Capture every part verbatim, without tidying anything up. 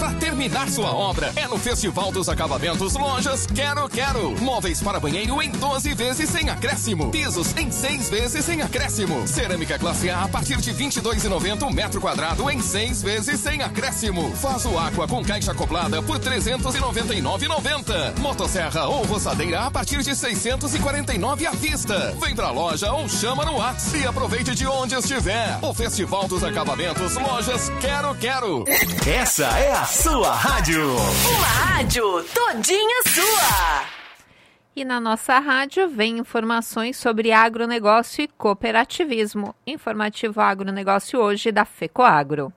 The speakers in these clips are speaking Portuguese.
para terminar sua obra. É no Festival dos Acabamentos Lojas Quero Quero. Móveis para banheiro em doze vezes sem acréscimo. Pisos em seis vezes sem acréscimo. Cerâmica classe A a partir de vinte e dois reais e noventa centavos o metro quadrado em seis vezes sem acréscimo. Vaso Aqua com caixa acoplada por trezentos e noventa e nove reais e noventa centavos. Motosserra ou roçadeira a partir de seiscentos e quarenta e nove reais à vista. Vem pra loja ou chama no WhatsApp e aproveite de onde estiver. O Festival dos Acabamentos Lojas Quero Quero. Essa é a sua rádio. Uma rádio todinha sua. E na nossa rádio vem informações sobre agronegócio e cooperativismo. Informativo Agronegócio hoje da FECOAGRO.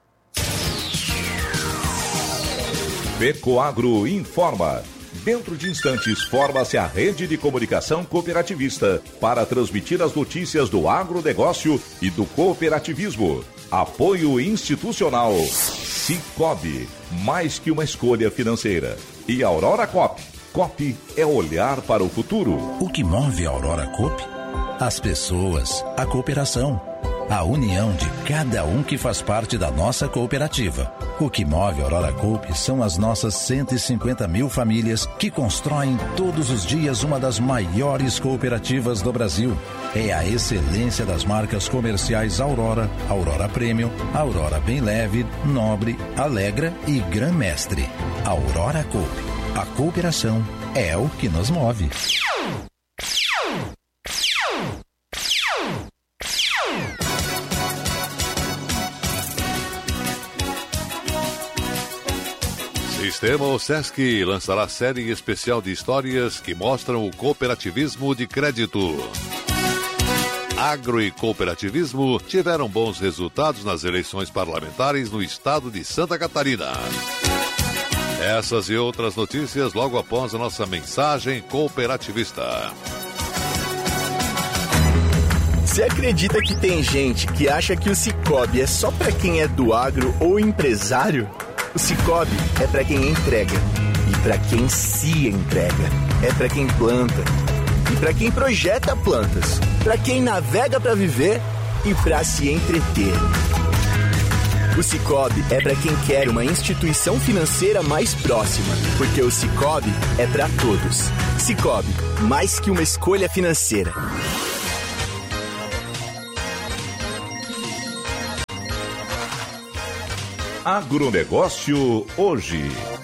FECOAGRO informa. Dentro de instantes, forma-se a rede de comunicação cooperativista para transmitir as notícias do agronegócio e do cooperativismo. Apoio institucional. Cicobi, mais que uma escolha financeira. E Aurora Coop. Coop é olhar para o futuro. O que move a Aurora Coop? As pessoas, a cooperação, a união de cada um que faz parte da nossa cooperativa. O que move a Aurora Coop são as nossas cento e cinquenta mil famílias que constroem todos os dias uma das maiores cooperativas do Brasil. É a excelência das marcas comerciais Aurora, Aurora Premium, Aurora Bem Leve, Nobre, Alegra e Gran Mestre. Aurora Coop. A cooperação é o que nos move. Sistema OSESC lançará série especial de histórias que mostram o cooperativismo de crédito. Agro e cooperativismo tiveram bons resultados nas eleições parlamentares no estado de Santa Catarina. Essas e outras notícias logo após a nossa mensagem cooperativista. Você acredita que tem gente que acha que o Cicobi é só para quem é do agro ou empresário? O Cicobi é para quem entrega e para quem se entrega. É para quem planta e para quem projeta plantas, para quem navega para viver e para se entreter. O Cicobi é para quem quer uma instituição financeira mais próxima, porque o Cicobi é para todos. Cicobi, mais que uma escolha financeira. Agronegócio hoje.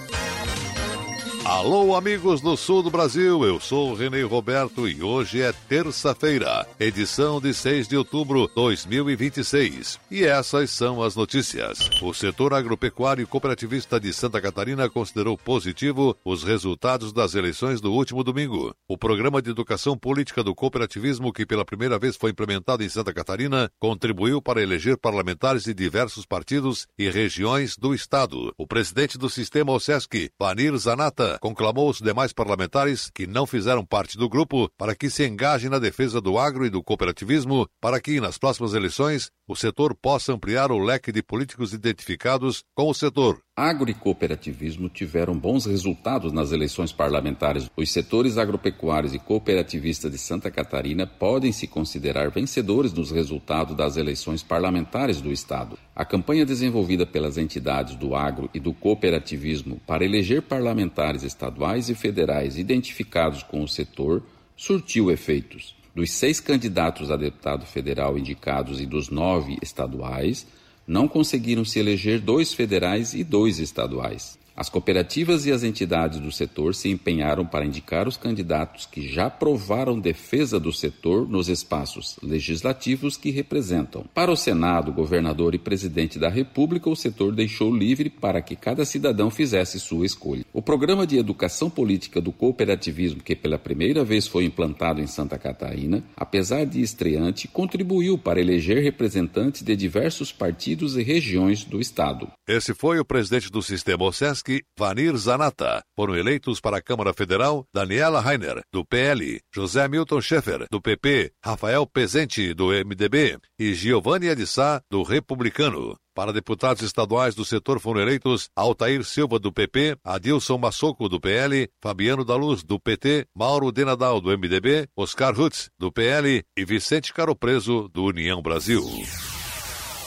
Alô, amigos do sul do Brasil, eu sou o Renê Roberto e hoje é terça-feira, edição de seis de outubro de dois mil e vinte e seis. E essas são as notícias. O setor agropecuário e cooperativista de Santa Catarina considerou positivo os resultados das eleições do último domingo. O programa de educação política do cooperativismo, que pela primeira vez foi implementado em Santa Catarina, contribuiu para eleger parlamentares de diversos partidos e regiões do estado. O presidente do sistema OSESC, Vanir Zanata, conclamou os demais parlamentares que não fizeram parte do grupo para que se engajem na defesa do agro e do cooperativismo, para que, nas próximas eleições, o setor possa ampliar o leque de políticos identificados com o setor. Agro e cooperativismo tiveram bons resultados nas eleições parlamentares. Os setores agropecuários e cooperativistas de Santa Catarina podem se considerar vencedores nos resultados das eleições parlamentares do estado. A campanha desenvolvida pelas entidades do agro e do cooperativismo para eleger parlamentares estaduais e federais identificados com o setor surtiu efeitos. Dos seis candidatos a deputado federal indicados e dos nove estaduais, não conseguiram se eleger dois federais e dois estaduais. As cooperativas e as entidades do setor se empenharam para indicar os candidatos que já provaram defesa do setor nos espaços legislativos que representam. Para o Senado, governador e presidente da República, o setor deixou livre para que cada cidadão fizesse sua escolha. O programa de educação política do cooperativismo, que pela primeira vez foi implantado em Santa Catarina, apesar de estreante, contribuiu para eleger representantes de diversos partidos e regiões do estado. Esse foi o presidente do sistema OSESC, Vanir Zanata. Foram eleitos para a Câmara Federal Daniela Rainer, do P L, José Milton Schaeffer, do P P, Rafael Pezente, do M D B e Giovanni Adissá, do Republicano. Para deputados estaduais do setor foram eleitos Altair Silva, do P P, Adilson Massoco, do P L, Fabiano da Luz, do P T, Mauro Denadal, do M D B, Oscar Hutz, do P L e Vicente Caropreso, do União Brasil.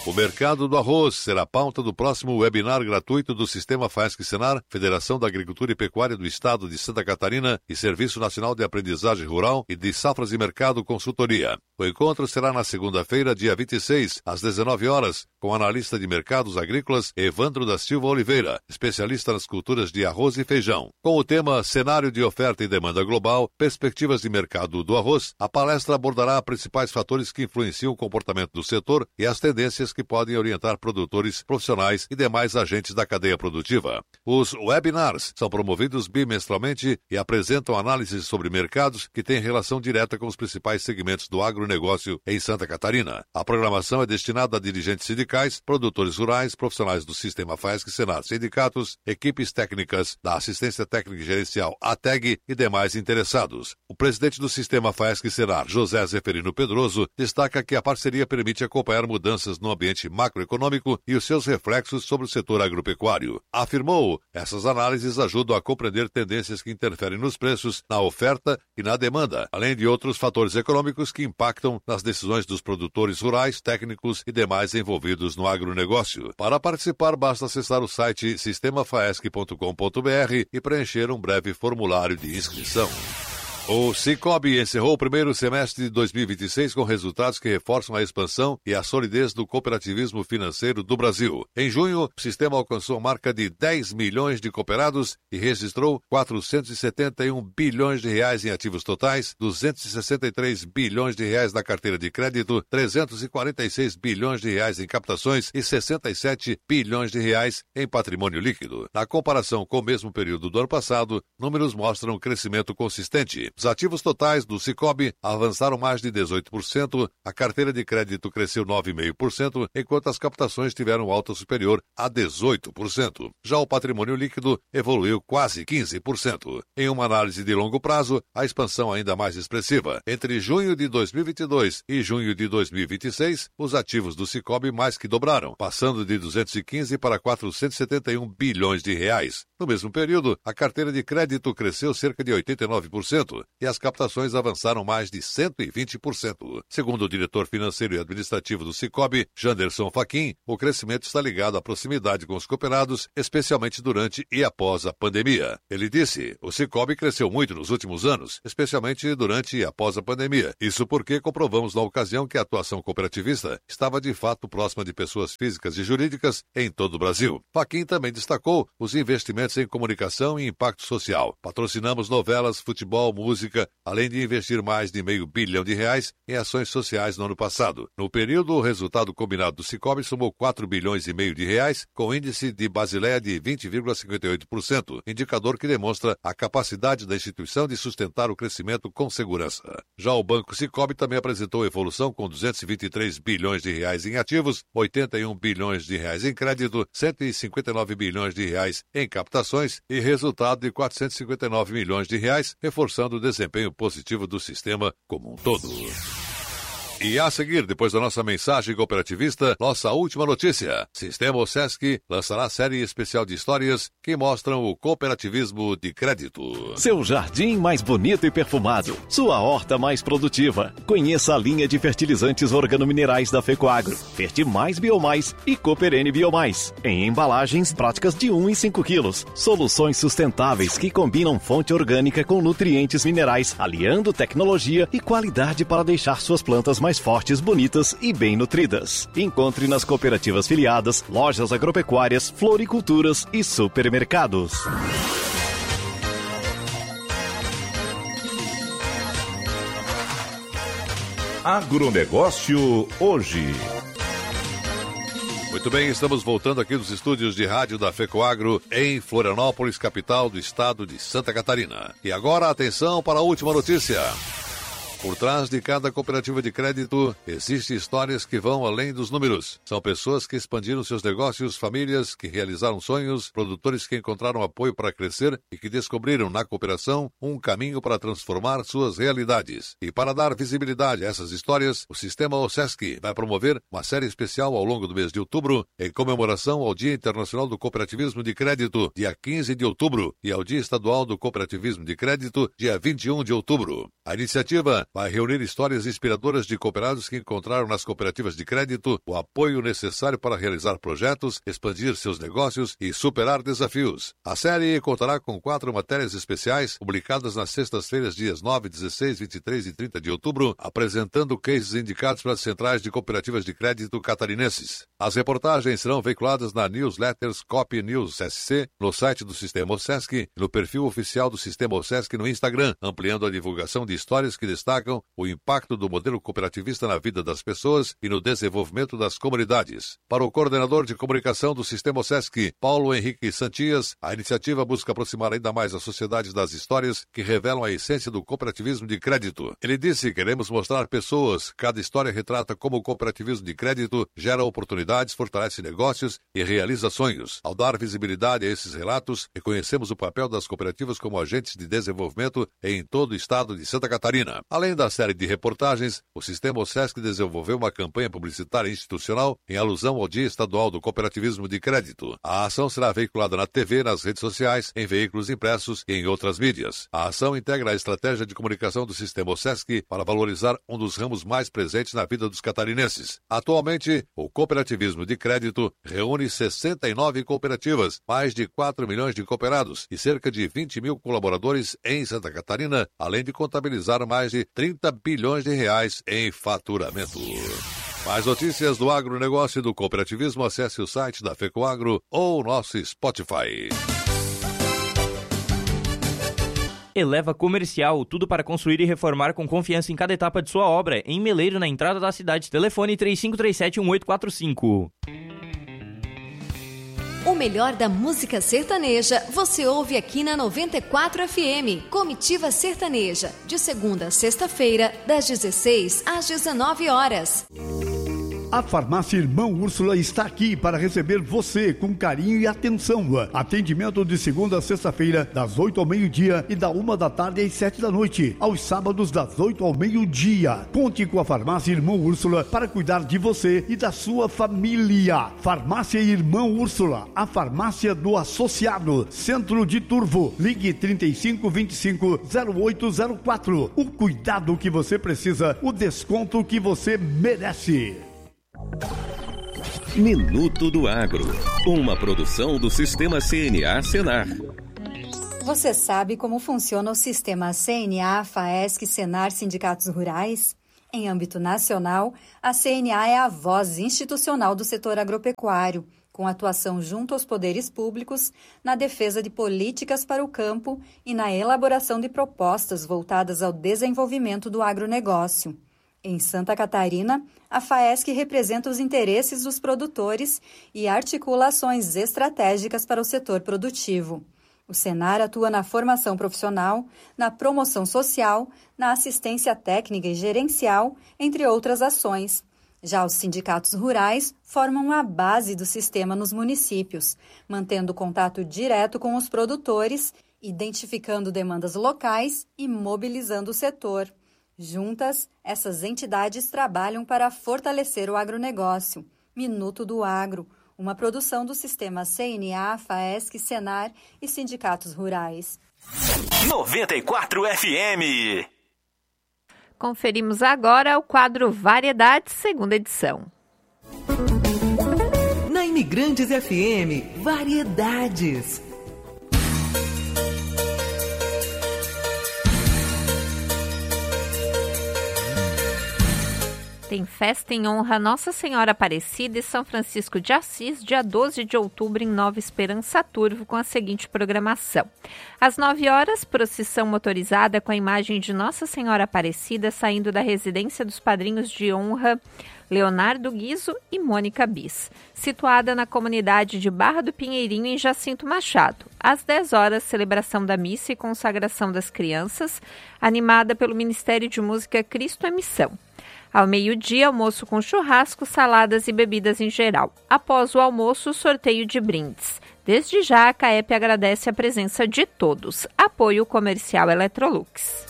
O mercado do arroz será pauta do próximo webinar gratuito do Sistema Faesc-Senar, Federação da Agricultura e Pecuária do Estado de Santa Catarina e Serviço Nacional de Aprendizagem Rural e de Safras e Mercado Consultoria. O encontro será na segunda-feira, dia vinte e seis, às dezenove horas, com o analista de mercados agrícolas Evandro da Silva Oliveira, especialista nas culturas de arroz e feijão. Com o tema Cenário de Oferta e Demanda Global, Perspectivas de Mercado do Arroz, a palestra abordará principais fatores que influenciam o comportamento do setor e as tendências que podem orientar produtores, profissionais e demais agentes da cadeia produtiva. Os webinars são promovidos bimestralmente e apresentam análises sobre mercados que têm relação direta com os principais segmentos do agronegócio em Santa Catarina. A programação é destinada a dirigentes sindicais, produtores rurais, profissionais do Sistema Faesc-Senar, sindicatos, equipes técnicas da Assistência Técnica e Gerencial A T E G e demais interessados. O presidente do Sistema Faesc-Senar, José Zeferino Pedroso, destaca que a parceria permite acompanhar mudanças no ambiente macroeconômico e os seus reflexos sobre o setor agropecuário. Afirmou, essas análises ajudam a compreender tendências que interferem nos preços, na oferta e na demanda, além de outros fatores econômicos que impactam nas decisões dos produtores rurais, técnicos e demais envolvidos no agronegócio. Para participar, basta acessar o site sistema faesc ponto com ponto br e preencher um breve formulário de inscrição. O Cicobi encerrou o primeiro semestre de dois mil e vinte e seis com resultados que reforçam a expansão e a solidez do cooperativismo financeiro do Brasil. Em junho, o sistema alcançou a marca de dez milhões de cooperados e registrou quatrocentos e setenta e um bilhões de reais em ativos totais, duzentos e sessenta e três bilhões de reais na carteira de crédito, trezentos e quarenta e seis bilhões de reais em captações e sessenta e sete bilhões de reais em patrimônio líquido. Na comparação com o mesmo período do ano passado, números mostram um crescimento consistente. Os ativos totais do Cicobi avançaram mais de dezoito por cento, a carteira de crédito cresceu nove vírgula cinco por cento, enquanto as captações tiveram alta superior a dezoito por cento. Já o patrimônio líquido evoluiu quase quinze por cento. Em uma análise de longo prazo, a expansão ainda mais expressiva. Entre junho de dois mil e vinte e dois e junho de dois mil e vinte e seis, os ativos do Cicobi mais que dobraram, passando de duzentos e quinze para quatrocentos e setenta e um bilhões de reais. No mesmo período, a carteira de crédito cresceu cerca de oitenta e nove por cento. E as captações avançaram mais de cento e vinte por cento. Segundo o diretor financeiro e administrativo do Cicobi, Janderson Fachin, o crescimento está ligado à proximidade com os cooperados, especialmente durante e após a pandemia. Ele disse, o Cicobi cresceu muito nos últimos anos, especialmente durante e após a pandemia. Isso porque comprovamos na ocasião que a atuação cooperativista estava de fato próxima de pessoas físicas e jurídicas em todo o Brasil. Fachin também destacou os investimentos em comunicação e impacto social. Patrocinamos novelas, futebol, música, além de investir mais de meio bilhão de reais em ações sociais no ano passado. No período, o resultado combinado do Cicobi somou quatro bilhões e meio de reais, com índice de Basileia de vinte vírgula cinquenta e oito por cento, indicador que demonstra a capacidade da instituição de sustentar o crescimento com segurança. Já o Banco Cicobi também apresentou evolução com duzentos e vinte e três bilhões de reais em ativos, oitenta e um bilhões de reais em crédito, cento e cinquenta e nove bilhões de reais em captações e resultado de quatrocentos e cinquenta e nove milhões de reais, reforçando o desempenho positivo do sistema como um todo. E a seguir, depois da nossa mensagem cooperativista, nossa última notícia. Sistema OSESC lançará série especial de histórias que mostram o cooperativismo de crédito. Seu jardim mais bonito e perfumado. Sua horta mais produtiva. Conheça a linha de fertilizantes organominerais da Fecoagro. Ferti Mais Biomais e Cooper N Biomais. Em embalagens práticas de um e cinco quilos. Soluções sustentáveis que combinam fonte orgânica com nutrientes minerais, aliando tecnologia e qualidade para deixar suas plantas mais mais fortes, bonitas e bem nutridas. Encontre nas cooperativas filiadas, lojas agropecuárias, floriculturas e supermercados. Agronegócio hoje. Muito bem, estamos voltando aqui dos estúdios de rádio da Fecoagro em Florianópolis, capital do estado de Santa Catarina. E agora, atenção para a última notícia. Por trás de cada cooperativa de crédito, existem histórias que vão além dos números. São pessoas que expandiram seus negócios, famílias que realizaram sonhos, produtores que encontraram apoio para crescer e que descobriram na cooperação um caminho para transformar suas realidades. E para dar visibilidade a essas histórias, o Sistema OSESC vai promover uma série especial ao longo do mês de outubro, em comemoração ao Dia Internacional do Cooperativismo de Crédito, dia quinze de outubro, e ao Dia Estadual do Cooperativismo de Crédito, dia vinte e um de outubro. A iniciativa vai reunir histórias inspiradoras de cooperados que encontraram nas cooperativas de crédito o apoio necessário para realizar projetos, expandir seus negócios e superar desafios. A série contará com quatro matérias especiais publicadas nas sextas-feiras, dias nove, dezesseis, vinte e três e trinta de outubro, apresentando cases indicados pelas centrais de cooperativas de crédito catarinenses. As reportagens serão veiculadas na Newsletters Copy News S C, no site do Sistema OSESC e no perfil oficial do Sistema OSESC no Instagram, ampliando a divulgação de histórias que destacam o impacto do modelo cooperativista na vida das pessoas e no desenvolvimento das comunidades. Para o coordenador de comunicação do Sistema OSESC, Paulo Henrique Santias, a iniciativa busca aproximar ainda mais a sociedade das histórias que revelam a essência do cooperativismo de crédito. Ele disse: queremos mostrar pessoas, cada história retrata como o cooperativismo de crédito gera oportunidades, fortalece negócios e realiza sonhos. Ao dar visibilidade a esses relatos, reconhecemos o papel das cooperativas como agentes de desenvolvimento em todo o estado de Santa Catarina. Além da série de reportagens, o Sistema OSESC desenvolveu uma campanha publicitária institucional em alusão ao Dia Estadual do Cooperativismo de Crédito. A ação será veiculada na T V, nas redes sociais, em veículos impressos e em outras mídias. A ação integra a estratégia de comunicação do Sistema OSESC para valorizar um dos ramos mais presentes na vida dos catarinenses. Atualmente, o cooperativismo de crédito reúne sessenta e nove cooperativas, mais de quatro milhões de cooperados e cerca de vinte mil colaboradores em Santa Catarina, além de contabilizar mais de trinta bilhões de reais em faturamento. Mais notícias do agronegócio e do cooperativismo, acesse o site da FECOAGRO ou o nosso Spotify. Eleva Comercial, tudo para construir e reformar com confiança em cada etapa de sua obra. Em Meleiro, na entrada da cidade. Telefone três cinco três sete, um oito quatro cinco. O melhor da música sertaneja você ouve aqui na noventa e quatro F M. Comitiva Sertaneja, de segunda a sexta-feira, das dezesseis às dezenove horas. A Farmácia Irmã Úrsula está aqui para receber você com carinho e atenção. Atendimento de segunda a sexta-feira, das oito ao meio-dia e da uma da tarde às sete da noite. Aos sábados, das oito ao meio-dia. Conte com a Farmácia Irmã Úrsula para cuidar de você e da sua família. Farmácia Irmã Úrsula, a farmácia do associado. Centro de Turvo. Ligue trinta e cinco, vinte e cinco, zero oito zero quatro. O cuidado que você precisa, o desconto que você merece. Minuto do Agro, uma produção do Sistema C N A Senar. Você sabe como funciona o sistema C N A, FAESC, Senar, Sindicatos Rurais? Em âmbito nacional, a C N A é a voz institucional do setor agropecuário, com atuação junto aos poderes públicos, na defesa de políticas para o campo e na elaboração de propostas voltadas ao desenvolvimento do agronegócio. Em Santa Catarina, a FAESC representa os interesses dos produtores e articula ações estratégicas para o setor produtivo. O Senar atua na formação profissional, na promoção social, na assistência técnica e gerencial, entre outras ações. Já os sindicatos rurais formam a base do sistema nos municípios, mantendo contato direto com os produtores, identificando demandas locais e mobilizando o setor. Juntas, essas entidades trabalham para fortalecer o agronegócio. Minuto do Agro, uma produção do Sistema C N A, FAESC, Senar e Sindicatos Rurais. noventa e quatro F M. Conferimos agora o quadro Variedades, segunda edição. Na Imigrantes F M, Variedades. Tem festa em honra a Nossa Senhora Aparecida e São Francisco de Assis, dia doze de outubro, em Nova Esperança Turvo, com a seguinte programação. Às nove horas, procissão motorizada com a imagem de Nossa Senhora Aparecida saindo da residência dos padrinhos de honra Leonardo Guizo e Mônica Bis, situada na comunidade de Barra do Pinheirinho, em Jacinto Machado. Às dez horas, celebração da missa e consagração das crianças, animada pelo Ministério de Música Cristo é Missão. Ao meio-dia, almoço com churrasco, saladas e bebidas em geral. Após o almoço, sorteio de brindes. Desde já, a CAEP agradece a presença de todos. Apoio comercial Electrolux.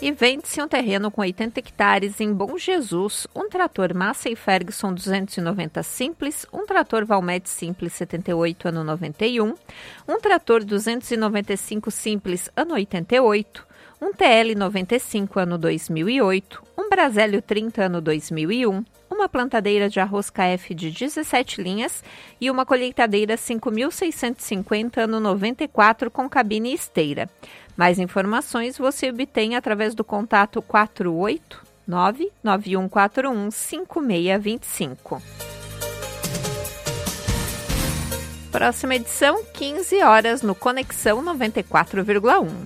E vende-se um terreno com oitenta hectares em Bom Jesus, um trator Massey Ferguson duzentos e noventa Simples, um trator Valmet Simples setenta e oito ano noventa e um, um trator duzentos e noventa e cinco Simples ano oitenta e oito, um T L noventa e cinco ano dois mil e oito, um Brasélio trinta ano dois mil e um, uma plantadeira de arroz K F de dezessete linhas e uma colheitadeira cinco mil seiscentos e cinquenta ano noventa e quatro com cabine e esteira. Mais informações você obtém através do contato quatro oito nove nove um quatro um cinco seis dois cinco. Próxima edição, quinze horas no Conexão noventa e quatro vírgula um.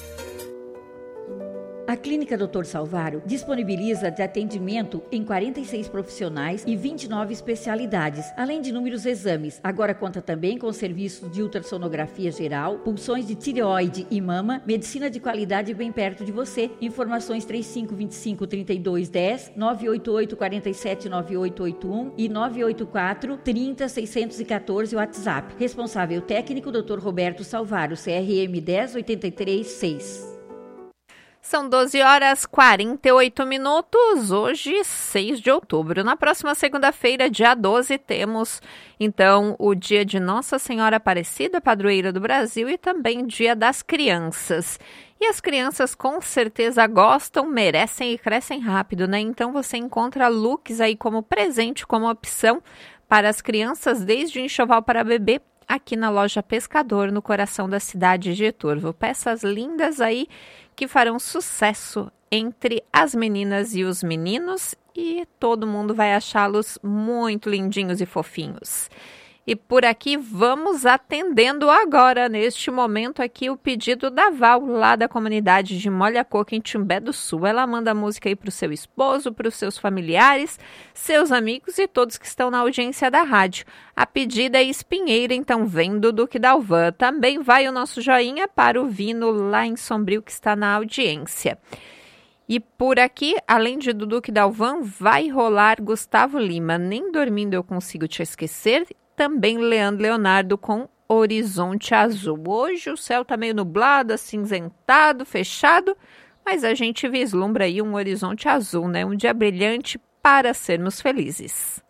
A Clínica doutor Salvário disponibiliza de atendimento em quarenta e seis profissionais e vinte e nove especialidades, além de inúmeros exames. Agora conta também com serviços de ultrassonografia geral, punções de tireoide e mama, medicina de qualidade bem perto de você. Informações trinta e cinco, vinte e cinco, trinta e dois, dez, nove oito oito, quarenta e sete, nove oito oito um e nove oito quatro, trinta, seiscentos e quatorze WhatsApp. Responsável técnico doutor Roberto Salvário, C R M dez oitenta e três seis. São doze horas e quarenta e oito minutos, hoje seis de outubro. Na próxima segunda-feira, dia doze, temos então o dia de Nossa Senhora Aparecida, padroeira do Brasil, e também dia das crianças. E as crianças com certeza gostam, merecem e crescem rápido, né? Então você encontra looks aí como presente, como opção para as crianças, desde o enxoval para bebê, aqui na loja Pescador, no coração da cidade de Turvo. Peças lindas aí que farão sucesso entre as meninas e os meninos e todo mundo vai achá-los muito lindinhos e fofinhos. E por aqui vamos atendendo agora, neste momento aqui, o pedido da Val, lá da comunidade de Molha Coco, em Timbé do Sul. Ela manda música aí para o seu esposo, para os seus familiares, seus amigos e todos que estão na audiência da rádio. A pedida é Espinheira, então vem do Duque Dalvan. Também vai o nosso joinha para o Vino, lá em Sombrio, que está na audiência. E por aqui, além de Duque Dalvan, vai rolar Gustavo Lima, Nem Dormindo Eu Consigo Te Esquecer, também Leandro Leonardo com Horizonte Azul. Hoje o céu está meio nublado, acinzentado, fechado, mas a gente vislumbra aí um horizonte azul, né? Um dia brilhante para sermos felizes.